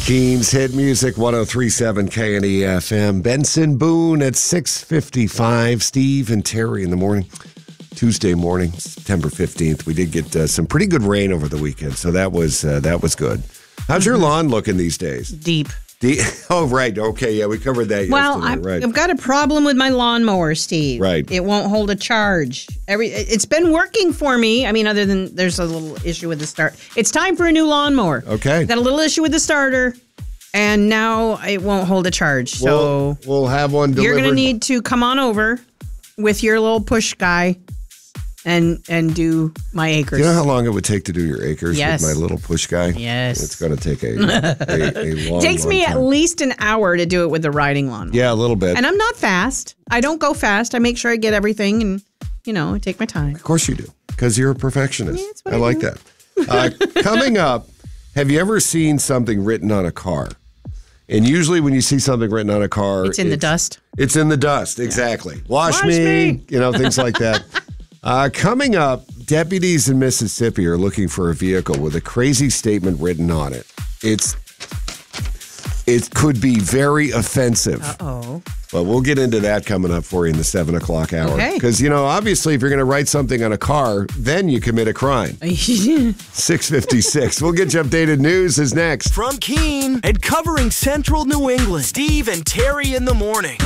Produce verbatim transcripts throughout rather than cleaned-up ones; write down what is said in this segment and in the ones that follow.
Keen's Hit Music, one oh three point seven K N E F M. Benson Boone at six fifty-five. Steve and Terry in the morning. Tuesday morning, September fifteenth. We did get uh, some pretty good rain over the weekend, so that was uh, that was good. How's your lawn looking these days? Deep. Deep. Oh, right. Okay, yeah, we covered that well, yesterday. I've, right. I've got a problem with my lawnmower, Steve. Right. It won't hold a charge. Every It's been working for me. I mean, other than there's a little issue with the start. It's time for a new lawnmower. Okay. Got a little issue with the starter, and now it won't hold a charge. So We'll, we'll have one delivered. You're going to need to come on over with your little push guy and and do my acres. Do you know how long it would take to do your acres yes. with my little push guy? Yes. It's going to take a, a, a long It takes long me time. at least an hour to do it with the riding lawnmower. Yeah, a little bit. And I'm not fast. I don't go fast. I make sure I get everything and, you know, I take my time. Of course you do, because you're a perfectionist. Yeah, that's what I I like do. that. Uh, coming up, have you ever seen something written on a car? And usually when you see something written on a car... It's in the dust. It's in the dust, exactly. Wash, Wash me, me. you know, things like that. Uh, coming up, deputies in Mississippi are looking for a vehicle with a crazy statement written on it. It's It could be very offensive. Uh-oh. But we'll get into that coming up for you in the seven o'clock hour. Okay. Because, you know, obviously if you're going to write something on a car, then you commit a crime. six fifty-six. We'll get you updated news is next. From Keene and covering central New England, Steve and Terry in the morning.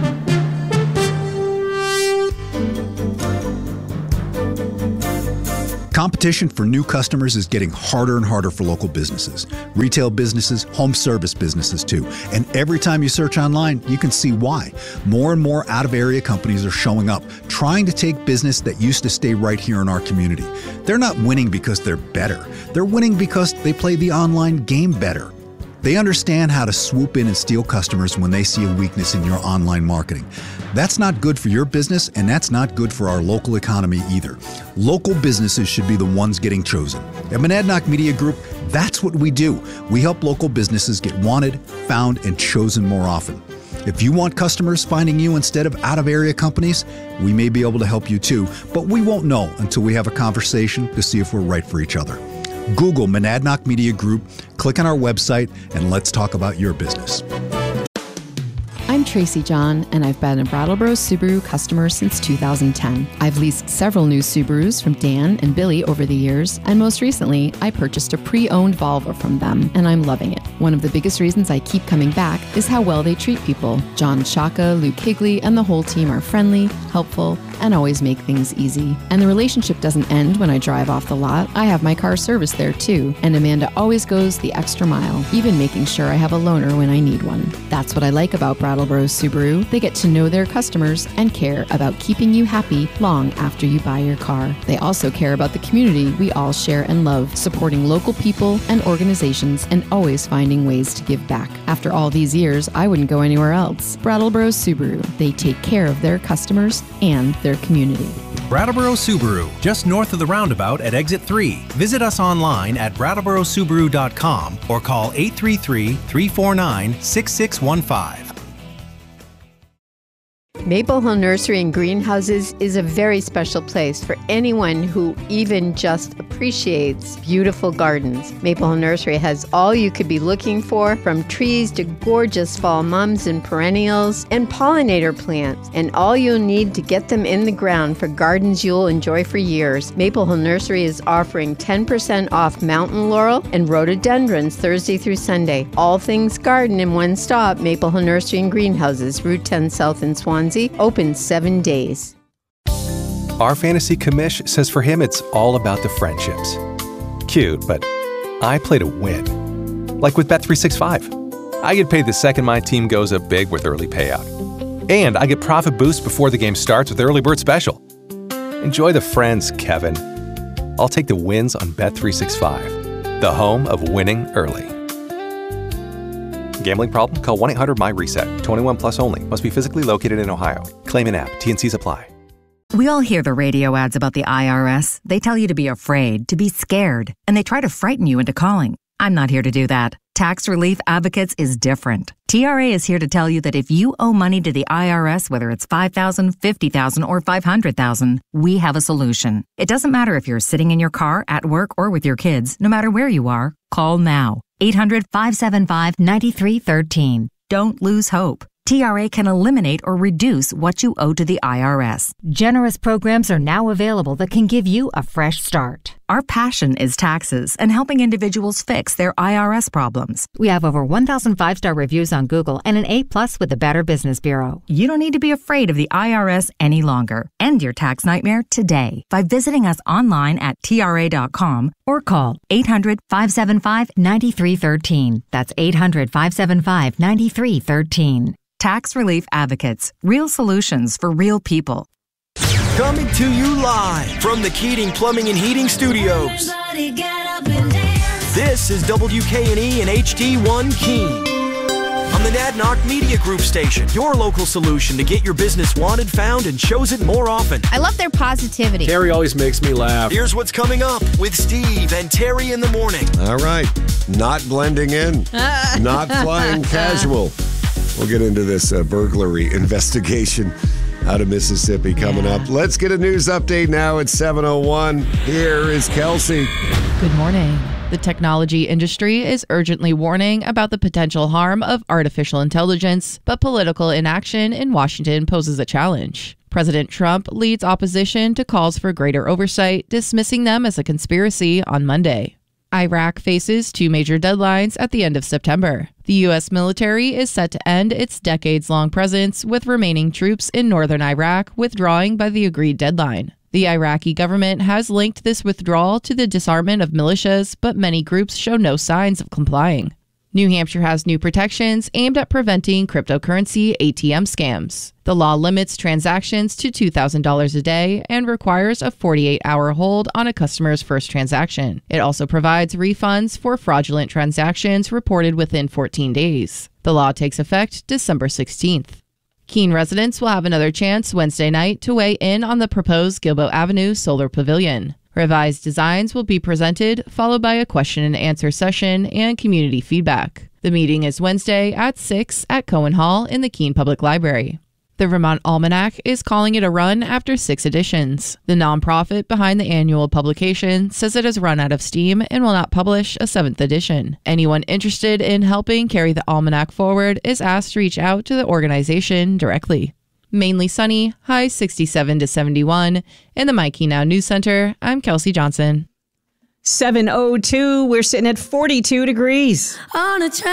Competition for new customers is getting harder and harder for local businesses. Retail businesses, home service businesses too. And every time you search online, you can see why. More and more out-of-area companies are showing up, trying to take business that used to stay right here in our community. They're not winning because they're better. They're winning because they play the online game better. They understand how to swoop in and steal customers when they see a weakness in your online marketing. That's not good for your business, and that's not good for our local economy either. Local businesses should be the ones getting chosen. At Monadnock Media Group, that's what we do. We help local businesses get wanted, found, and chosen more often. If you want customers finding you instead of out-of-area companies, we may be able to help you too, but we won't know until we have a conversation to see if we're right for each other. Google Monadnock Media Group, click on our website, and let's talk about your business. I'm Tracy John, and I've been a Brattleboro Subaru customer since two thousand ten. I've leased several new Subarus from Dan and Billy over the years, and most recently, I purchased a pre-owned Volvo from them, and I'm loving it. One of the biggest reasons I keep coming back is how well they treat people. John Shaka, Luke Higley, and the whole team are friendly, helpful, and always make things easy. And the relationship doesn't end when I drive off the lot. I have my car serviced there too, and Amanda always goes the extra mile, even making sure I have a loaner when I need one. That's what I like about Brattleboro Subaru. They get to know their customers and care about keeping you happy long after you buy your car. They also care about the community we all share and love, supporting local people and organizations and always finding ways to give back. After all these years, I wouldn't go anywhere else. Brattleboro Subaru. They take care of their customers and their community. Brattleboro Subaru, just north of the roundabout at Exit three. Visit us online at brattleboro subaru dot com or call eight three three, three four nine, six six one five. Maple Hill Nursery and Greenhouses is a very special place for anyone who even just appreciates beautiful gardens. Maple Hill Nursery has all you could be looking for, from trees to gorgeous fall mums and perennials and pollinator plants, and all you'll need to get them in the ground for gardens you'll enjoy for years. Maple Hill Nursery is offering ten percent off mountain laurel and rhododendrons Thursday through Sunday. All things garden in one stop. Maple Hill Nursery and Greenhouses, Route ten South in Swansea. Open seven days. Our fantasy commish says for him it's all about the friendships. Cute, but I play to win. Like with Bet three sixty-five. I get paid the second my team goes up big with early payout. And I get profit boost before the game starts with Early Bird Special. Enjoy the friends, Kevin. I'll take the wins on Bet three sixty-five, the home of winning early. Gambling problem? Call one eight hundred M Y reset. twenty-one plus only. Must be physically located in Ohio. Claim in app. T and C's apply. We all hear the radio ads about the I R S. They tell you to be afraid, to be scared, and they try to frighten you into calling. I'm not here to do that. Tax Relief Advocates is different. T R A is here to tell you that if you owe money to the I R S, whether it's five thousand dollars, fifty thousand dollars, or five hundred thousand dollars, we have a solution. It doesn't matter if you're sitting in your car, at work, or with your kids. No matter where you are, call now. eight hundred, five seven five, nine three one three. Don't lose hope. T R A can eliminate or reduce what you owe to the I R S. Generous programs are now available that can give you a fresh start. Our passion is taxes and helping individuals fix their I R S problems. We have over one thousand five-star reviews on Google and an A-plus with the Better Business Bureau. You don't need to be afraid of the I R S any longer. End your tax nightmare today by visiting us online at T R A dot com or call eight hundred, five seven five, nine three one three. That's eight hundred, five seven five, nine three one three. Tax Relief Advocates. Real solutions for real people. Coming to you live from the Keating Plumbing and Heating Studios. This is W K N E and H D one Keene. On the Nadnock Media Group station, your local solution to get your business wanted, found, and chosen more often. I love their positivity. Terry always makes me laugh. Here's what's coming up with Steve and Terry in the morning. All right. Not blending in. Not flying casual. We'll get into this uh, burglary investigation out of Mississippi coming yeah. up. Let's get a news update now at seven oh one. Here is Kelsey. Good morning. The technology industry is urgently warning about the potential harm of artificial intelligence, but political inaction in Washington poses a challenge. President Trump leads opposition to calls for greater oversight, dismissing them as a conspiracy on Monday. Iraq faces two major deadlines at the end of September. The U S military is set to end its decades-long presence, with remaining troops in northern Iraq withdrawing by the agreed deadline. The Iraqi government has linked this withdrawal to the disarmament of militias, but many groups show no signs of complying. New Hampshire has new protections aimed at preventing cryptocurrency A T M scams. The law limits transactions to two thousand dollars a day and requires a forty-eight hour hold on a customer's first transaction. It also provides refunds for fraudulent transactions reported within fourteen days. The law takes effect December sixteenth. Keene residents will have another chance Wednesday night to weigh in on the proposed Gilboa Avenue Solar Pavilion. Revised designs will be presented, followed by a question and answer session and community feedback. The meeting is Wednesday at six at Cohen Hall in the Keene Public Library. The Vermont Almanac is calling it a run after six editions. The nonprofit behind the annual publication says it has run out of steam and will not publish a seventh edition. Anyone interested in helping carry the Almanac forward is asked to reach out to the organization directly. Mainly sunny, high sixty-seven to seventy-one. In the Mikey Now News Center, I'm Kelsey Johnson. seven oh two, we're sitting at forty-two degrees. On a train.